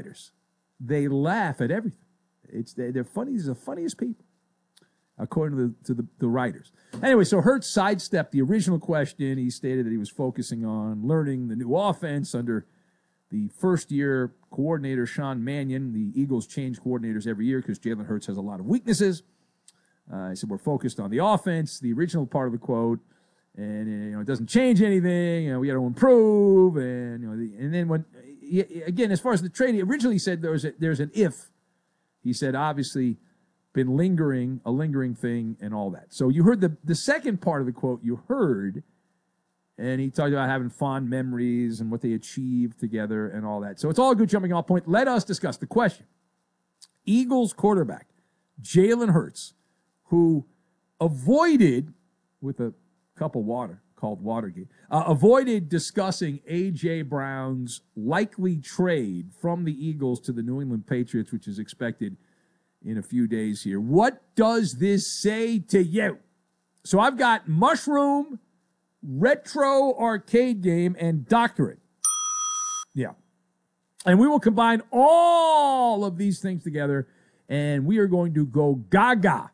writers. They laugh at everything. They're funny. These are the funniest people, according to the writers. Anyway, so Hurts sidestepped the original question. He stated that he was focusing on learning the new offense under the first-year coordinator, Sean Mannion. The Eagles change coordinators every year because Jalen Hurts has a lot of weaknesses. He said, we're focused on the offense, the original part of the quote, and it doesn't change anything. We got to improve. And and then when, again, as far as the trade, he originally said there's an if. He said, obviously, been a lingering thing and all that. So you heard the second part of the quote you heard, and he talked about having fond memories and what they achieved together and all that. So it's all a good jumping off point. Let us discuss the question. Eagles quarterback Jalen Hurts, who avoided, with a cup of water called Watergate, avoided discussing A.J. Brown's likely trade from the Eagles to the New England Patriots, which is expected in a few days here. What does this say to you? So I've got Mushroom, Retro Arcade Game, and Doctorate. Yeah. And we will combine all of these things together, and we are going to go gaga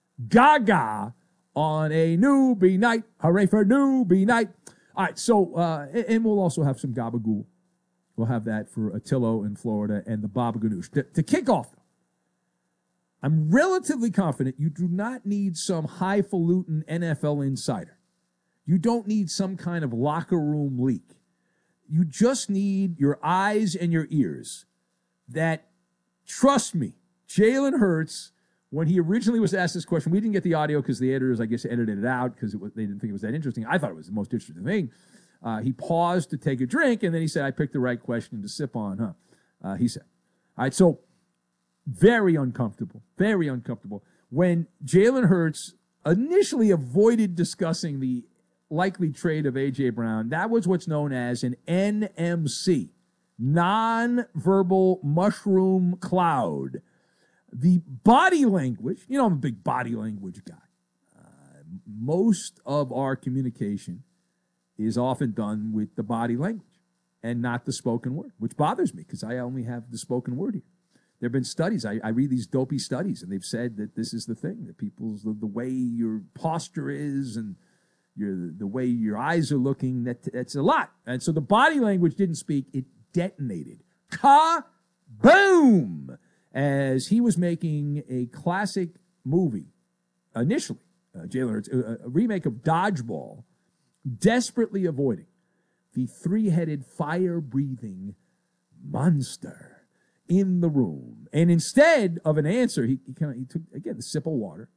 on a newbie night. Hooray for newbie night. All right, so, and we'll also have some gabagool. We'll have that for Attillo in Florida and the Baba Ganoush. To kick off, I'm relatively confident you do not need some highfalutin NFL insider. You don't need some kind of locker room leak. You just need your eyes and your ears that, trust me, Jalen Hurts, when he originally was asked this question, we didn't get the audio because the editors, I guess, edited it out because they didn't think it was that interesting. I thought it was the most interesting thing. He paused to take a drink, and then he said, I picked the right question to sip on, he said. All right, so very uncomfortable. When Jalen Hurts initially avoided discussing the likely trade of A.J. Brown, that was what's known as an NMC, non-verbal mushroom cloud. The body language, I'm a big body language guy. Most of our communication is often done with the body language and not the spoken word, which bothers me because I only have the spoken word here. There have been studies. I read these dopey studies, and they've said that this is the thing, that people's, the way your posture is and the way your eyes are looking, that's a lot. And so the body language didn't speak. It detonated. Ka-boom! As he was making a classic movie, initially, Jalen Hurts, a remake of Dodgeball, desperately avoiding the three-headed, fire-breathing monster in the room. And instead of an answer, he took, again, a sip of water.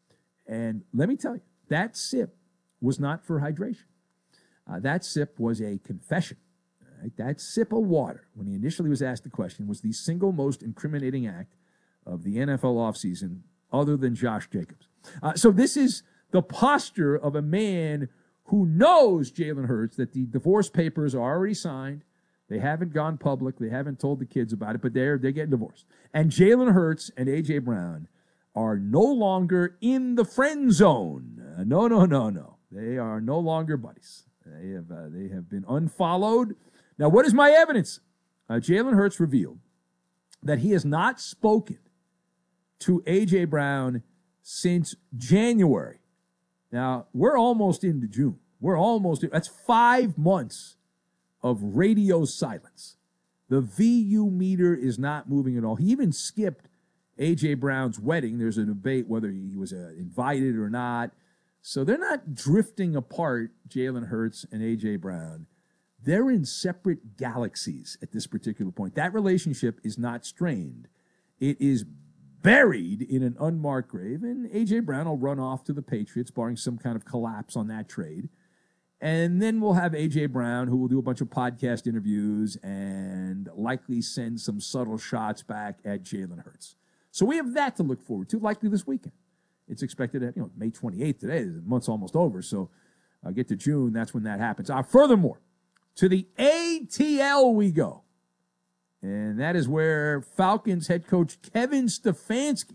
And let me tell you, that sip was not for hydration. That sip was a confession. Right? That sip of water, when he initially was asked the question, was the single most incriminating act of the NFL offseason other than Josh Jacobs. So this is the posture of a man who knows, Jalen Hurts, that the divorce papers are already signed. They haven't gone public. They haven't told the kids about it, but they're getting divorced. And Jalen Hurts and A.J. Brown are no longer in the friend zone. No. They are no longer buddies. They have been unfollowed. Now, what is my evidence? Jalen Hurts revealed that he has not spoken to A.J. Brown since January. Now, we're almost into June. That's 5 months of radio silence. The VU meter is not moving at all. He even skipped A.J. Brown's wedding. There's a debate whether he was invited or not. So they're not drifting apart, Jalen Hurts and A.J. Brown. They're in separate galaxies at this particular point. That relationship is not strained. It is buried in an unmarked grave, and A.J. Brown will run off to the Patriots, barring some kind of collapse on that trade. And then we'll have A.J. Brown, who will do a bunch of podcast interviews and likely send some subtle shots back at Jalen Hurts. So we have that to look forward to, likely this weekend. It's expected at May 28th today. The month's almost over, so get to June, that's when that happens. Furthermore, to the ATL we go. And that is where Falcons head coach Kevin Stefanski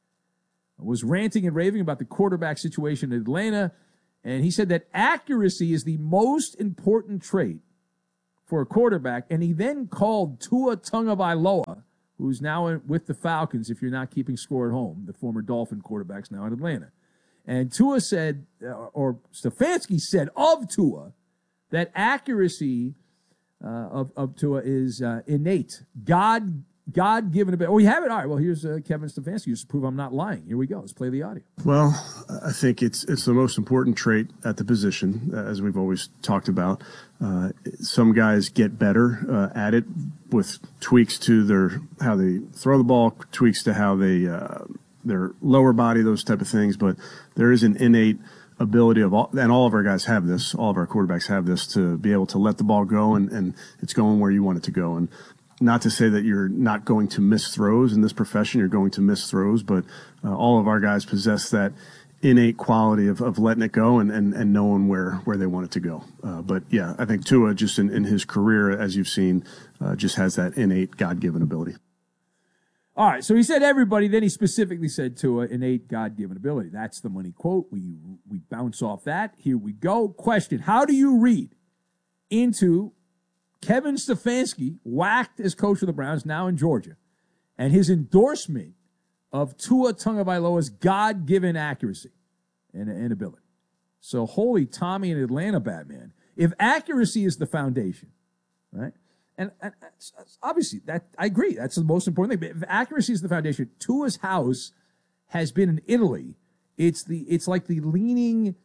was ranting and raving about the quarterback situation in Atlanta. And he said that accuracy is the most important trait for a quarterback. And he then called Tua Tagovailoa who's now with the Falcons, if you're not keeping score at home. The former Dolphin quarterback's now in Atlanta. And Tua said, or Stefanski said of Tua, that accuracy of Tua is innate, God-given ability. Oh, we have it? All right, well, here's Kevin Stefanski just to prove I'm not lying. Here we go. Let's play the audio. Well, I think it's the most important trait at the position, as we've always talked about. Some guys get better at it with tweaks to how they throw the ball, tweaks to how they their lower body, those type of things. But there is an innate ability of all of our guys have this, all of our quarterbacks have this, to be able to let the ball go and it's going where you want it to go. And not to say that you're not going to miss throws in this profession, you're going to miss throws, but all of our guys possess that innate quality of letting it go and knowing where they want it to go. But yeah, I think Tua just in his career, as you've seen, just has that innate God-given ability. All right, so he said everybody, then he specifically said Tua, innate God-given ability. That's the money quote. We bounce off that. Here we go. Question, how do you read into Kevin Stefanski, whacked as coach of the Browns, now in Georgia, and his endorsement of Tua Tagovailoa's God-given accuracy and ability? So, holy Tommy in Atlanta, Batman. If accuracy is the foundation, right? And obviously, that I agree. That's the most important thing. But if accuracy is the foundation, Tua's house has been in Italy. It's like the leaning,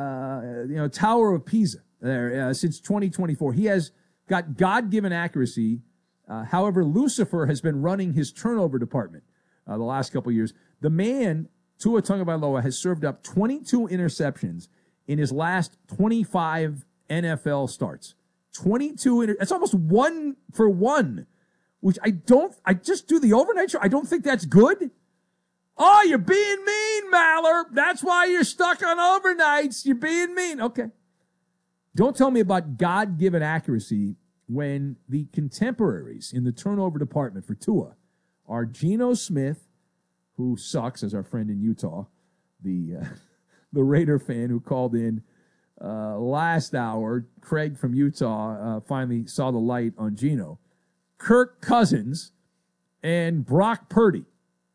Tower of Pisa there since 2024. He has got God-given accuracy. However, Lucifer has been running his turnover department the last couple of years. The man, Tua Tagovailoa, has served up 22 interceptions in his last 25 NFL starts. 22 that's almost 1 for 1, which I just do the overnight show. I don't think that's good. Oh, you're being mean, Maller. That's why you're stuck on overnights. You're being mean. Okay. Don't tell me about God-given accuracy when the contemporaries in the turnover department for Tua are Geno Smith, who sucks, as our friend in Utah, the Raider fan who called in last hour. Craig from Utah finally saw the light on Geno. Kirk Cousins and Brock Purdy.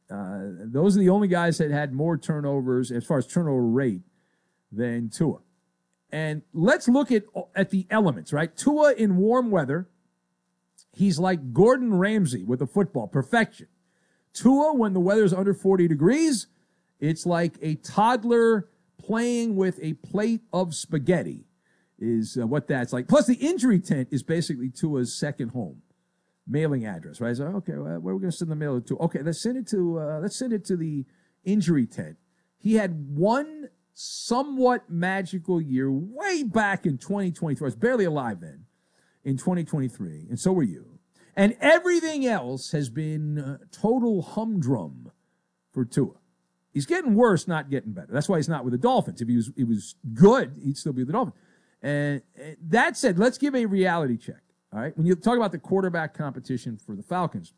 Those are the only guys that had more turnovers as far as turnover rate than Tua. And let's look at the elements, right? Tua in warm weather, he's like Gordon Ramsay with a football, perfection. Tua, when the weather's under 40 degrees, it's like a toddler playing with a plate of spaghetti is what that's like. Plus, the injury tent is basically Tua's second home, mailing address, right? So, okay, where are we going to send the mail to? Okay, let's send it to the injury tent. He had one somewhat magical year way back in 2023. I was barely alive then, in 2023, and so were you. And everything else has been total humdrum for Tua. He's getting worse, not getting better. That's why he's not with the Dolphins. If he was good, he'd still be with the Dolphins. And that said, let's give a reality check. All right, when you talk about the quarterback competition for the Falcons,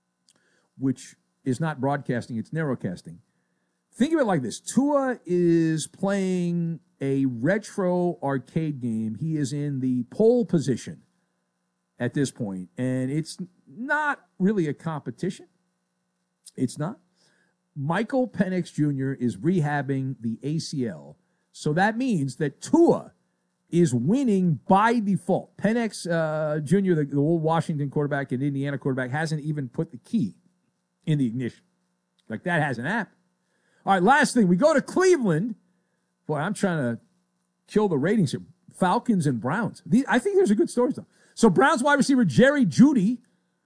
which is not broadcasting, it's narrowcasting. Think of it like this. Tua is playing a retro arcade game. He is in the pole position at this point, and it's not really a competition. It's not. Michael Penix Jr. is rehabbing the ACL, so that means that Tua is winning by default. Penix Jr., the old Washington quarterback and Indiana quarterback, hasn't even put the key in the ignition. Like, that hasn't happened. All right, last thing. We go to Cleveland. Boy, I'm trying to kill the ratings here. Falcons and Browns. I think there's a good story, though. So Browns wide receiver Jerry Jeudy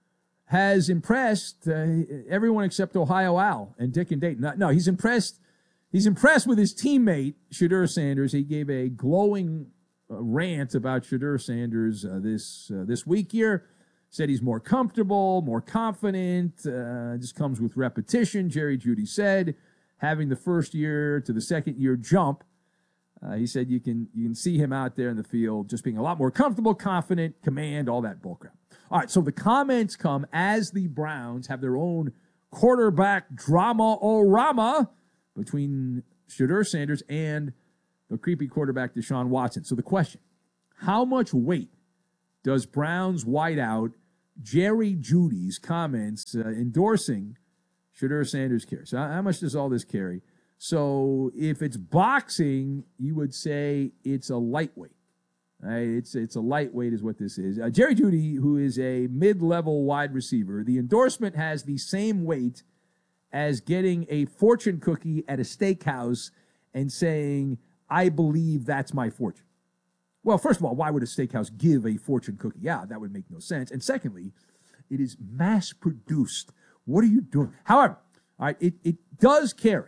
has impressed everyone except Ohio Al and Dick and Dayton. No, he's impressed. He's impressed with his teammate, Shedeur Sanders. He gave a glowing rant about Shedeur Sanders this week here. Said he's more comfortable, more confident. Just comes with repetition, Jerry Jeudy said. Having the first year to the second year jump, he said you can see him out there in the field just being a lot more comfortable, confident, command, all that bullcrap. All right, so the comments come as the Browns have their own quarterback drama-o-rama between Shedeur Sanders and the creepy quarterback Deshaun Watson. So the question, how much weight does Browns wideout Jerry Judy's comments endorsing Shedeur Sanders carry. So how much does all this carry? So if it's boxing, you would say it's a lightweight. Right? It's a lightweight is what this is. Jerry Jeudy, who is a mid-level wide receiver, the endorsement has the same weight as getting a fortune cookie at a steakhouse and saying, I believe that's my fortune. Well, first of all, why would a steakhouse give a fortune cookie out? That would make no sense. And secondly, it is mass-produced. What are you doing? However, all right, it does carry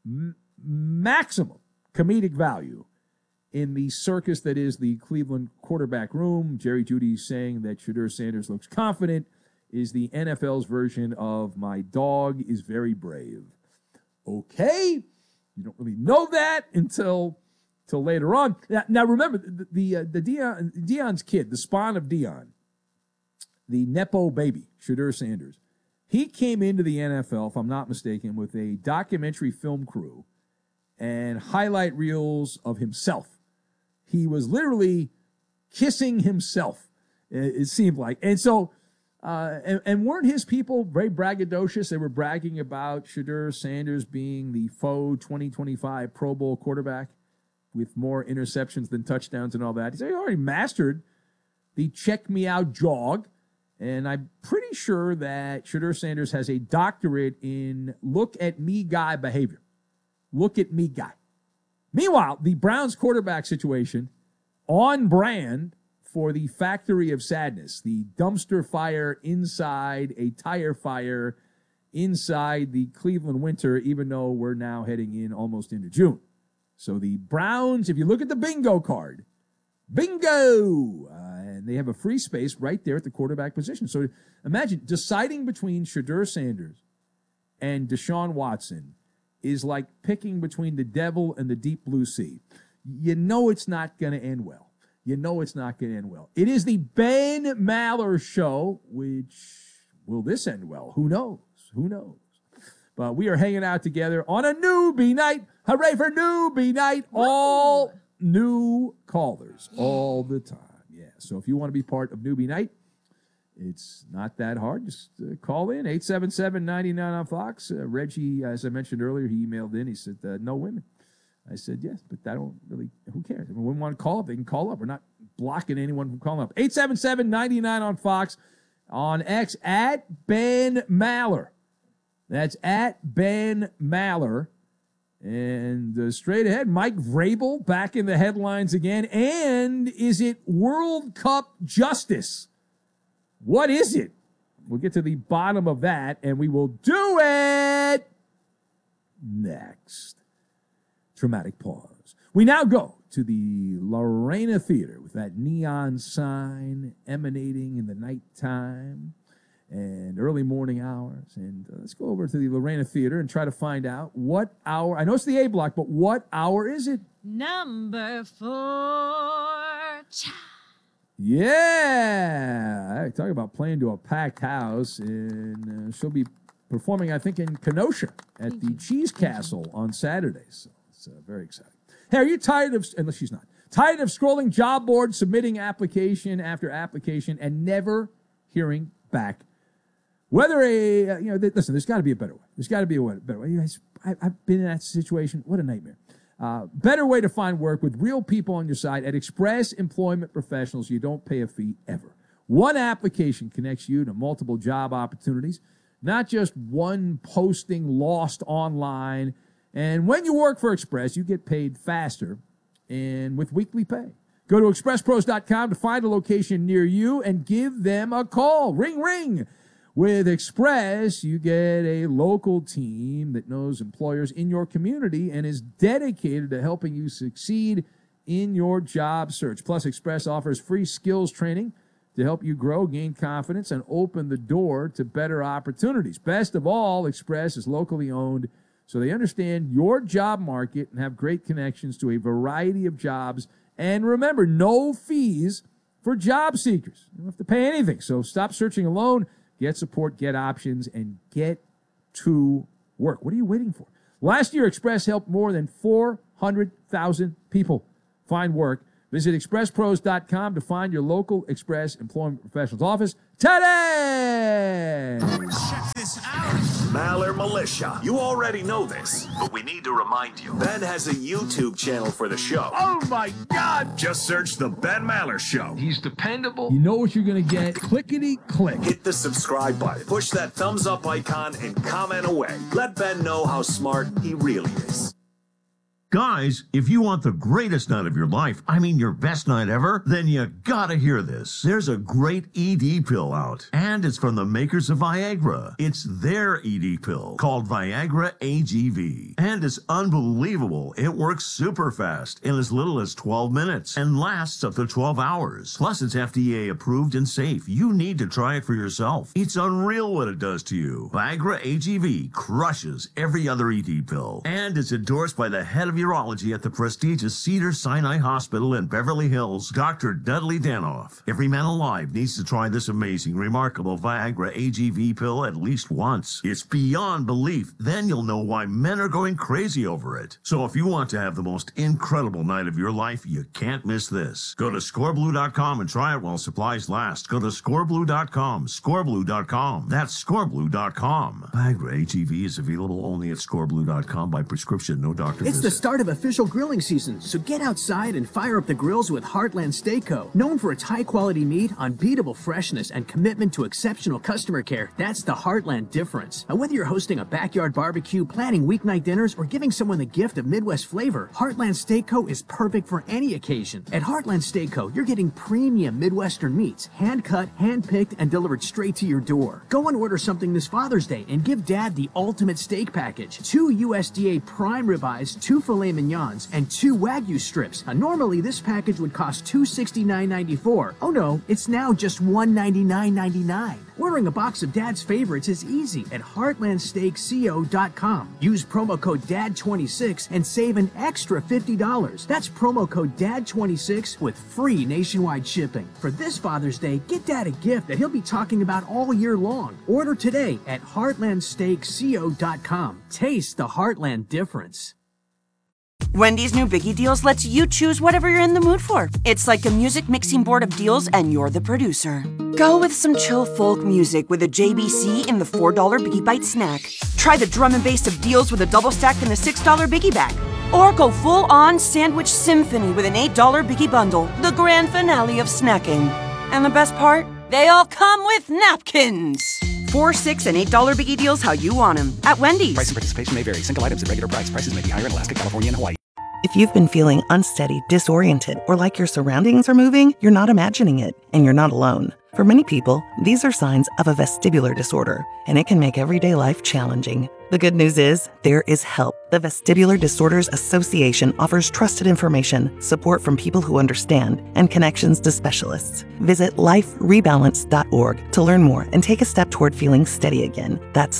maximum comedic value in the circus that is the Cleveland quarterback room. Jerry Jeudy saying that Shedeur Sanders looks confident is the NFL's version of my dog is very brave. Okay, you don't really know that until later on. Now remember, Deion's kid, the spawn of Deion, the Nepo baby, Shedeur Sanders, he came into the NFL, if I'm not mistaken, with a documentary film crew and highlight reels of himself. He was literally kissing himself, it seemed like. And so, and weren't his people very braggadocious? They were bragging about Shedeur Sanders being the faux 2025 Pro Bowl quarterback with more interceptions than touchdowns and all that. He said he already mastered the check me out jog. And I'm pretty sure that Shedeur Sanders has a doctorate in look at me guy behavior. Look at me guy. Meanwhile, the Browns quarterback situation on brand for the factory of sadness, the dumpster fire inside a tire fire inside the Cleveland winter, even though we're now heading in almost into June. So the Browns, if you look at the bingo card, bingo! And they have a free space right there at the quarterback position. So imagine deciding between Shedeur Sanders and Deshaun Watson is like picking between the devil and the deep blue sea. You know it's not going to end well. You know it's not going to end well. It is the Ben Maller Show, which, will this end well? Who knows? Who knows? But we are hanging out together on a newbie night. Hooray for newbie night. All new callers all the time. Yeah, so if you want to be part of newbie night, it's not that hard. Just call in, 877-99 on Fox. Reggie, as I mentioned earlier, he emailed in. He said, no women. I said, yes, but I don't really, who cares? If women want to call up, they can call up. We're not blocking anyone from calling up. 877-99 on Fox. On X, at Ben Maller. That's at Ben Maller. And straight ahead, Mike Vrabel back in the headlines again. And is it World Cup justice? What is it? We'll get to the bottom of that, and we will do it next. Dramatic pause. We now go to the Lorena Theater with that neon sign emanating in the nighttime and early morning hours. And let's go over to the Lorena Theater and try to find out what hour. I know it's the A block, but what hour is it? Number 4. Yeah. Talk about playing to a packed house. And she'll be performing, I think, in Kenosha at the Cheese Castle on Saturday. So it's very exciting. Hey, are you tired of, unless she's not, tired of scrolling job boards, submitting application after application, and never hearing back? Whether listen, there's got to be a better way. There's got to be a better way. I've been in that situation. What a nightmare. Better way to find work with real people on your side at Express Employment Professionals. You don't pay a fee ever. One application connects you to multiple job opportunities, not just one posting lost online. And when you work for Express, you get paid faster and with weekly pay. Go to expresspros.com to find a location near you and give them a call. Ring, ring. With Express, you get a local team that knows employers in your community and is dedicated to helping you succeed in your job search. Plus, Express offers free skills training to help you grow, gain confidence, and open the door to better opportunities. Best of all, Express is locally owned, so they understand your job market and have great connections to a variety of jobs. And remember, no fees for job seekers. You don't have to pay anything, so stop searching alone. Get support, get options, and get to work. What are you waiting for? Last year, Express helped more than 400,000 people find work. Visit expresspros.com to find your local Express Employment Professionals office today. Check this out. Maller Militia. You already know this, but we need to remind you. Ben has a YouTube channel for the show. Oh, my God. Just search The Ben Maller Show. He's dependable. You know what you're going to get. Clickety-click. Hit the subscribe button. Push that thumbs up icon and comment away. Let Ben know how smart he really is. Guys, if you want the greatest night of your life, I mean your best night ever, then you gotta hear this. There's a great ED pill out, and it's from the makers of Viagra. It's their ED pill, called Viagra AGV. And it's unbelievable. It works super fast in as little as 12 minutes and lasts up to 12 hours. Plus, it's FDA approved and safe. You need to try it for yourself. It's unreal what it does to you. Viagra AGV crushes every other ED pill, and it's endorsed by the head of urology at the prestigious Cedars-Sinai Hospital in Beverly Hills, Dr. Dudley Danoff. Every man alive needs to try this amazing, remarkable Viagra AGV pill at least once. It's beyond belief. Then you'll know why men are going crazy over it. So if you want to have the most incredible night of your life, you can't miss this. Go to scoreblue.com and try it while supplies last. Go to scoreblue.com, scoreblue.com. That's scoreblue.com. Viagra AGV is available only at scoreblue.com by prescription, no doctor It's visit. the start of official grilling season, so get outside and fire up the grills with Heartland Steakco. Known for its high-quality meat, unbeatable freshness, and commitment to exceptional customer care, that's the Heartland difference. And whether you're hosting a backyard barbecue, planning weeknight dinners, or giving someone the gift of Midwest flavor, Heartland Steakco is perfect for any occasion. At Heartland Steakco, you're getting premium Midwestern meats, hand-cut, hand-picked, and delivered straight to your door. Go and order something this Father's Day and give Dad the ultimate steak package. 2 USDA prime ribeyes, 2 filet mignons, and 2 Wagyu strips. Now, normally this package would cost $269.94. Oh no, it's now just $199.99. Ordering a box of Dad's favorites is easy at heartlandsteakco.com. Use promo code DAD26 and save an extra $50. That's promo code DAD26 with free nationwide shipping. For this Father's Day, get Dad a gift that he'll be talking about all year long. Order today at heartlandsteakco.com. Taste the Heartland difference. Wendy's new Biggie Deals lets you choose whatever you're in the mood for. It's like a music mixing board of deals, and you're the producer. Go with some chill folk music with a JBC in the $4 Biggie Bite snack. Try the drum and bass of deals with a double stack in the $6 Biggie Bag. Or go full-on sandwich symphony with an $8 Biggie Bundle, the grand finale of snacking. And the best part? They all come with napkins. $4, $6, and $8 Biggie Deals how you want them at Wendy's. Price and participation may vary. Single items at regular price. Prices may be higher in Alaska, California, and Hawaii. If you've been feeling unsteady, disoriented, or like your surroundings are moving, you're not imagining it, and you're not alone. For many people, these are signs of a vestibular disorder, and it can make everyday life challenging. The good news is, there is help. The Vestibular Disorders Association offers trusted information, support from people who understand, and connections to specialists. Visit liferebalance.org to learn more and take a step toward feeling steady again. That's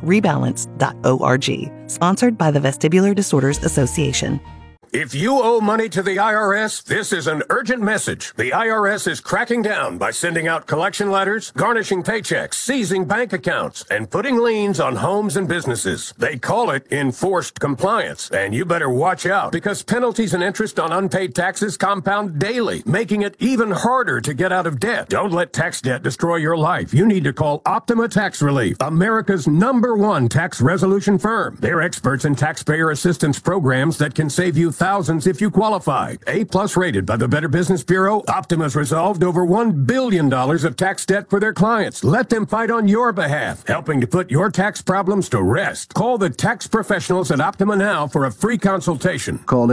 liferebalance.org. Sponsored by the Vestibular Disorders Association. If you owe money to the IRS, this is an urgent message. The IRS is cracking down by sending out collection letters, garnishing paychecks, seizing bank accounts, and putting liens on homes and businesses. They call it enforced compliance, and you better watch out because penalties and interest on unpaid taxes compound daily, making it even harder to get out of debt. Don't let tax debt destroy your life. You need to call Optima Tax Relief, America's #1 tax resolution firm. They're experts in taxpayer assistance programs that can save you thousands if you qualify. A+ rated by the Better Business Bureau, Optima's resolved over $1 billion of tax debt for their clients. Let them fight on your behalf, helping to put your tax problems to rest. Call the tax professionals at Optima now for a free consultation. Call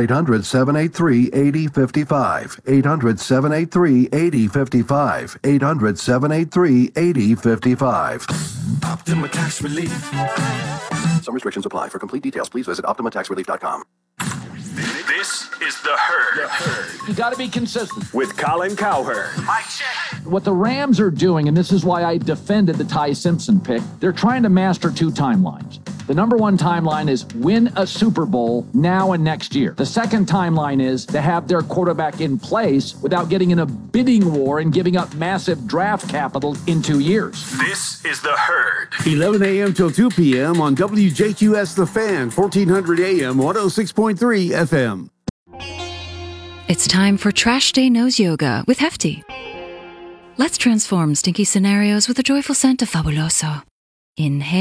800-783-8055. 800-783-8055. 800-783-8055. Optima Tax Relief. Some restrictions apply. For complete details, please visit OptimaTaxRelief.com. This is The Herd. You got to be consistent. With Colin Cowherd. Mike check. What the Rams are doing, and this is why I defended the Ty Simpson pick, they're trying to master 2 timelines. The #1 timeline is win a Super Bowl now and next year. The second timeline is to have their quarterback in place without getting in a bidding war and giving up massive draft capital in 2 years. This is The Herd. 11 a.m. till 2 p.m. on WJQS The Fan, 1400 AM, 106.3 FM. It's time for Trash Day Nose Yoga with Hefty. Let's transform stinky scenarios with a joyful scent of Fabuloso. Inhale.